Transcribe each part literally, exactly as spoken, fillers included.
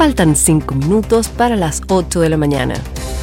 Faltan cinco minutos para las ocho de la mañana.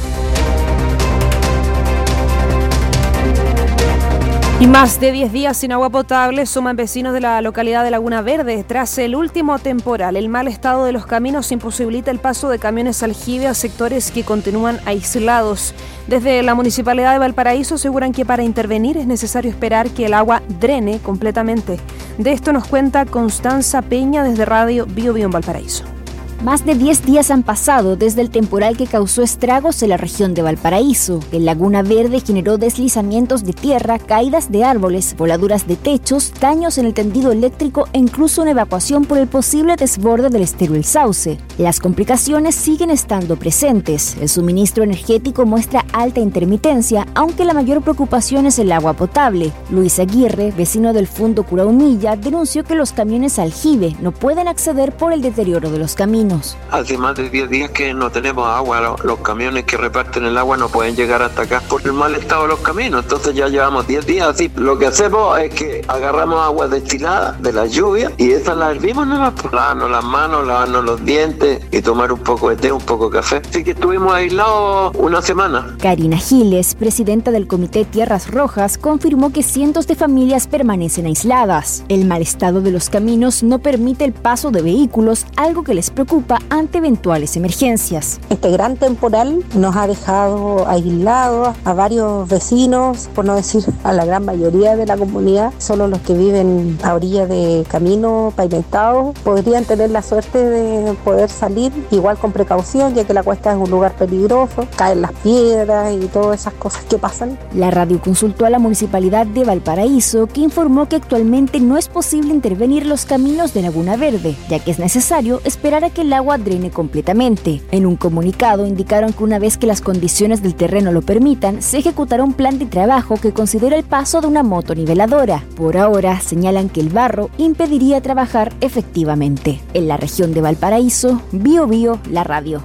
Y más de diez días sin agua potable suman vecinos de la localidad de Laguna Verde. Tras el último temporal, el mal estado de los caminos imposibilita el paso de camiones aljibe a sectores que continúan aislados. Desde la Municipalidad de Valparaíso aseguran que para intervenir es necesario esperar que el agua drene completamente. De esto nos cuenta Constanza Peña desde Radio Bio Bio en Valparaíso. Más de diez días han pasado desde el temporal que causó estragos en la región de Valparaíso. En Laguna Verde generó deslizamientos de tierra, caídas de árboles, voladuras de techos, daños en el tendido eléctrico e incluso una evacuación por el posible desborde del estero El Sauce. Las complicaciones siguen estando presentes. El suministro energético muestra alta intermitencia, aunque la mayor preocupación es el agua potable. Luis Aguirre, vecino del Fundo Curaumilla, denunció que los camiones aljibe no pueden acceder por el deterioro de los caminos. Hace más de diez días que no tenemos agua, los, los camiones que reparten el agua no pueden llegar hasta acá por el mal estado de los caminos, entonces ya llevamos diez días así. Lo que hacemos es que agarramos agua destilada de la lluvia y esa la hervimos, nada más, lavarnos las manos, lavarnos los dientes y tomar un poco de té, un poco de café. Así que estuvimos aislados una semana. Karina Giles, presidenta del Comité Tierras Rojas, confirmó que cientos de familias permanecen aisladas. El mal estado de los caminos no permite el paso de vehículos, algo que les preocupa ante eventuales emergencias. Este gran temporal nos ha dejado aislados a varios vecinos, por no decir a la gran mayoría de la comunidad. Solo los que viven a orilla de camino pavimentado podrían tener la suerte de poder salir, igual con precaución, ya que la cuesta es un lugar peligroso, caen las piedras y todas esas cosas que pasan. La radio consultó a la Municipalidad de Valparaíso, que informó que actualmente no es posible intervenir los caminos de Laguna Verde, ya que es necesario esperar a que el agua drene completamente. En un comunicado indicaron que una vez que las condiciones del terreno lo permitan, se ejecutará un plan de trabajo que considera el paso de una motoniveladora. Por ahora, señalan que el barro impediría trabajar efectivamente. En la región de Valparaíso, Bio Bio, la radio.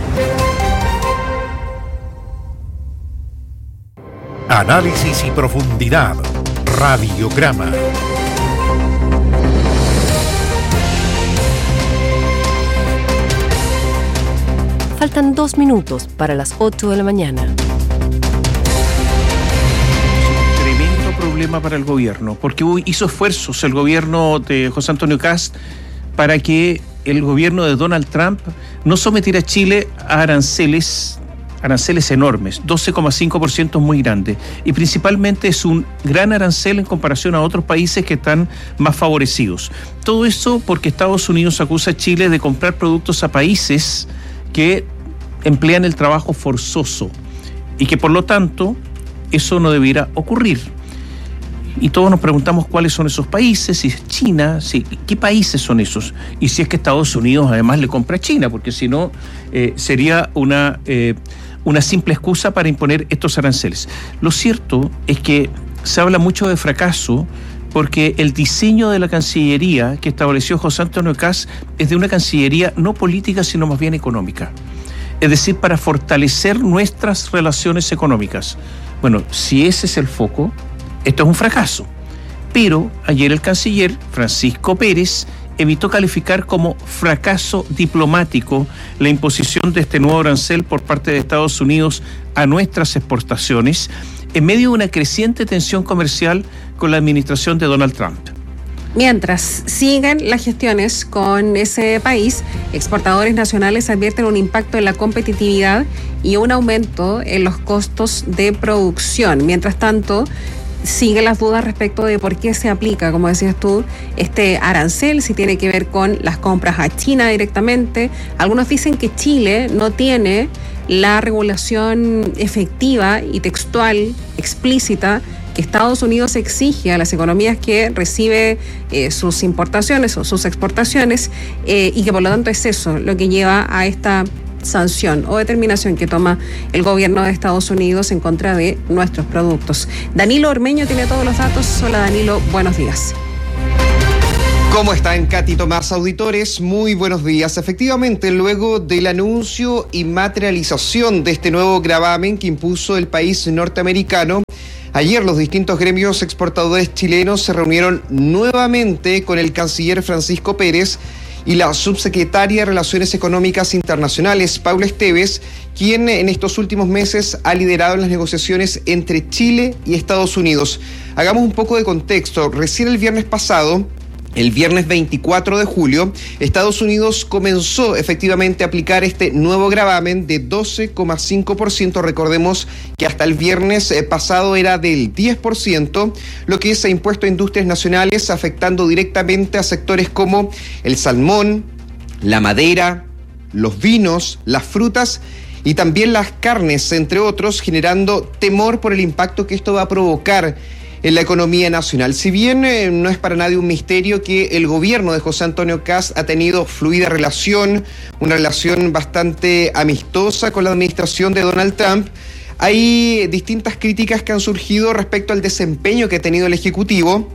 Análisis y profundidad. Radiograma. Faltan dos minutos para las ocho de la mañana. Tremendo problema para el gobierno, porque hizo esfuerzos el gobierno de José Antonio Kast para que el gobierno de Donald Trump no sometiera a Chile a aranceles, aranceles enormes, doce coma cinco por ciento es muy grande, y principalmente es un gran arancel en comparación a otros países que están más favorecidos. Todo eso porque Estados Unidos acusa a Chile de comprar productos a países que emplean el trabajo forzoso y que por lo tanto eso no debiera ocurrir. Y todos nos preguntamos cuáles son esos países, si es China, si, qué países son esos, y si es que Estados Unidos además le compra a China, porque si no eh, sería una, eh, una simple excusa para imponer estos aranceles. Lo cierto es que se habla mucho de fracaso porque el diseño de la Cancillería que estableció José Antonio Kast es de una Cancillería no política, sino más bien económica. Es decir, para fortalecer nuestras relaciones económicas. Bueno, si ese es el foco, esto es un fracaso. Pero ayer el canciller Francisco Pérez evitó calificar como fracaso diplomático la imposición de este nuevo arancel por parte de Estados Unidos a nuestras exportaciones, en medio de una creciente tensión comercial con la administración de Donald Trump. Mientras siguen las gestiones con ese país, exportadores nacionales advierten un impacto en la competitividad y un aumento en los costos de producción. Mientras tanto, siguen las dudas respecto de por qué se aplica, como decías tú, este arancel, si tiene que ver con las compras a China directamente. Algunos dicen que Chile no tiene la regulación efectiva y textual, explícita, que Estados Unidos exige a las economías que recibe eh, sus importaciones o sus exportaciones, eh, y que por lo tanto es eso lo que lleva a esta sanción o determinación que toma el gobierno de Estados Unidos en contra de nuestros productos. Danilo Ormeño tiene todos los datos. Hola Danilo, buenos días. ¿Cómo están, Katy Tomás, auditores? Muy buenos días. Efectivamente, luego del anuncio y materialización de este nuevo gravamen que impuso el país norteamericano, ayer los distintos gremios exportadores chilenos se reunieron nuevamente con el canciller Francisco Pérez y la subsecretaria de Relaciones Económicas Internacionales, Paula Esteves, quien en estos últimos meses ha liderado las negociaciones entre Chile y Estados Unidos. Hagamos un poco de contexto. Recién el viernes pasado, el viernes veinticuatro de julio, Estados Unidos comenzó efectivamente a aplicar este nuevo gravamen de doce coma cinco por ciento. Recordemos que hasta el viernes pasado era del diez por ciento, lo que se ha impuesto a industrias nacionales, afectando directamente a sectores como el salmón, la madera, los vinos, las frutas y también las carnes, entre otros, generando temor por el impacto que esto va a provocar en la economía nacional. Si bien eh, no es para nadie un misterio que el gobierno de José Antonio Kast ha tenido fluida relación, una relación bastante amistosa con la administración de Donald Trump, hay distintas críticas que han surgido respecto al desempeño que ha tenido el Ejecutivo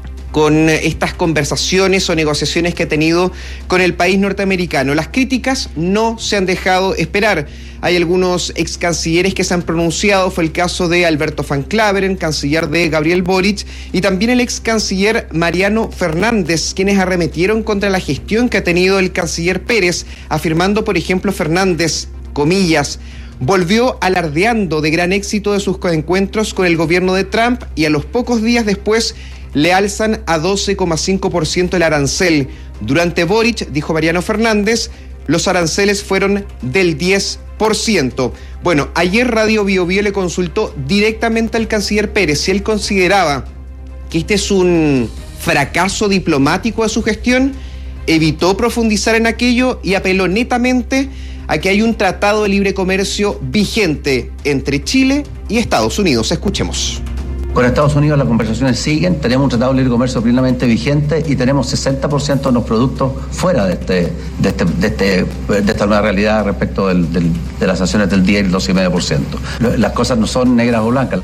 con estas conversaciones o negociaciones que ha tenido con el país norteamericano. Las críticas no se han dejado esperar. Hay algunos ex cancilleres que se han pronunciado, fue el caso de Alberto Van Claveren, canciller de Gabriel Boric, y también el ex canciller Mariano Fernández, quienes arremetieron contra la gestión que ha tenido el canciller Pérez, afirmando, por ejemplo, Fernández, comillas, volvió alardeando de gran éxito de sus encuentros con el gobierno de Trump y a los pocos días después le alzan a doce coma cinco por ciento el arancel. Durante Boric, dijo Mariano Fernández, los aranceles fueron del diez por ciento. Bueno, ayer Radio Bio Bio le consultó directamente al canciller Pérez si él consideraba que este es un fracaso diplomático de su gestión. Evitó profundizar en aquello y apeló netamente a que hay un tratado de libre comercio vigente entre Chile y Estados Unidos. Escuchemos. Con Estados Unidos las conversaciones siguen, tenemos un tratado de libre comercio plenamente vigente y tenemos sesenta por ciento de los productos fuera de, este, de, este, de, este, de esta nueva realidad respecto del, del, de las sanciones del diez y el doce coma cinco por ciento. Las cosas no son negras o blancas.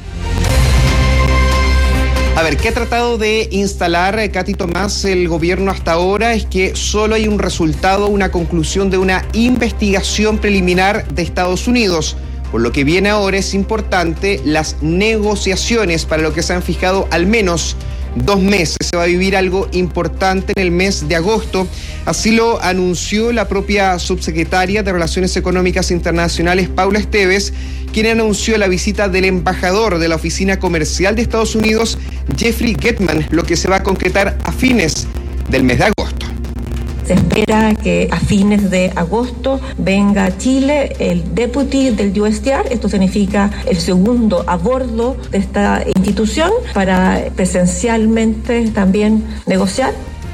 A ver, ¿qué ha tratado de instalar, Katy Tomás, el gobierno hasta ahora? Es que solo hay un resultado, una conclusión de una investigación preliminar de Estados Unidos. Por lo que viene ahora es importante las negociaciones, para lo que se han fijado al menos dos meses. Se va a vivir algo importante en el mes de agosto. Así lo anunció la propia subsecretaria de Relaciones Económicas Internacionales, Paula Esteves, quien anunció la visita del embajador de la Oficina Comercial de Estados Unidos, Jeffrey Getman, lo que se va a concretar a fines del mes de agosto. Se espera que a fines de agosto venga a Chile el deputy del U S T R, esto significa el segundo a bordo de esta institución, para presencialmente también negociar.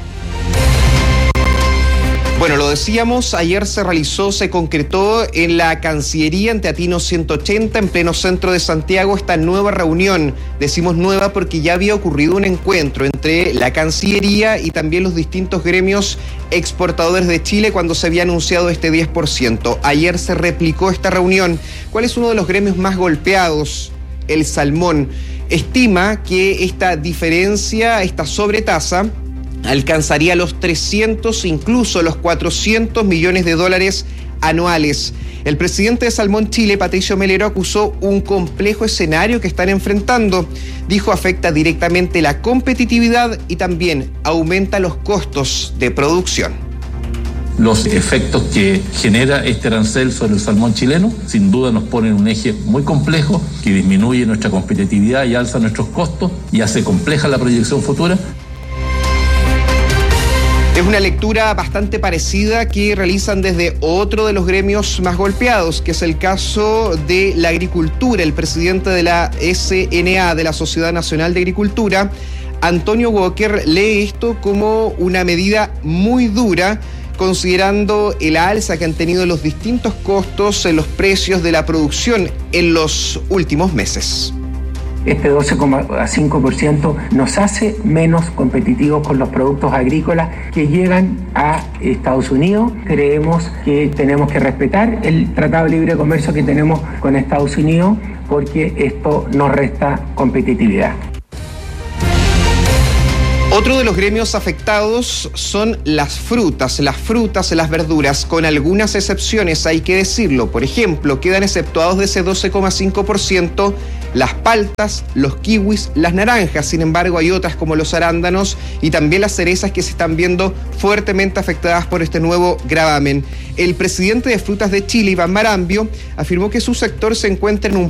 Bueno, lo decíamos, ayer se realizó, se concretó en la Cancillería, en Teatino ciento ochenta, en pleno centro de Santiago, esta nueva reunión. Decimos nueva porque ya había ocurrido un encuentro entre la Cancillería y también los distintos gremios exportadores de Chile cuando se había anunciado este diez por ciento. Ayer se replicó esta reunión. ¿Cuál es uno de los gremios más golpeados? El salmón. Estima que esta diferencia, esta sobretasa, alcanzaría los trescientos, incluso los cuatrocientos millones de dólares anuales. El presidente de Salmón Chile, Patricio Melero, acusó un complejo escenario que están enfrentando. Dijo, afecta directamente la competitividad y también aumenta los costos de producción. Los efectos que genera este arancel sobre el salmón chileno, sin duda nos ponen un eje muy complejo que disminuye nuestra competitividad y alza nuestros costos y hace compleja la proyección futura. Es una lectura bastante parecida que realizan desde otro de los gremios más golpeados, que es el caso de la agricultura. El presidente de la S N A, de la Sociedad Nacional de Agricultura, Antonio Walker, lee esto como una medida muy dura, considerando el alza que han tenido los distintos costos en los precios de la producción en los últimos meses. Este doce coma cinco por ciento nos hace menos competitivos con los productos agrícolas que llegan a Estados Unidos. Creemos que tenemos que respetar el Tratado de Libre Comercio que tenemos con Estados Unidos, porque esto nos resta competitividad. Otro de los gremios afectados son las frutas, las frutas, las verduras, con algunas excepciones, hay que decirlo. Por ejemplo, quedan exceptuados de ese doce coma cinco por ciento las paltas, los kiwis, las naranjas. Sin embargo, hay otras como los arándanos y también las cerezas que se están viendo fuertemente afectadas por este nuevo gravamen. El presidente de Frutas de Chile, Iván Marambio, afirmó que su sector se encuentra en un